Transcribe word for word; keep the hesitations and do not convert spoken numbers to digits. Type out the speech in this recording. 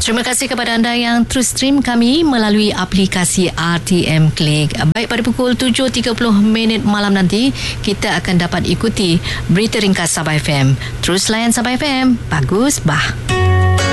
Terima kasih kepada anda yang terus stream kami melalui aplikasi R T M Click. Baik, pada pukul tujuh tiga puluh minit malam nanti, kita akan dapat ikuti berita ringkas Sabah F M. Terus layan Sabah F M. Bagus, bah.